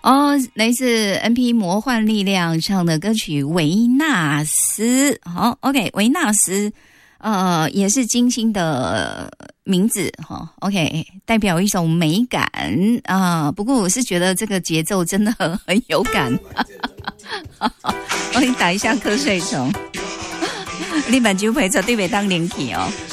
哦，来自 NP 魔幻力量唱的歌曲《维纳斯》。好 ，OK， 维纳斯，也是金星的名字哈。OK， 代表一种美感啊。不过我是觉得这个节奏真的很有感。帮你打一下瞌睡虫。你把酒陪绝对袂当灵气哦。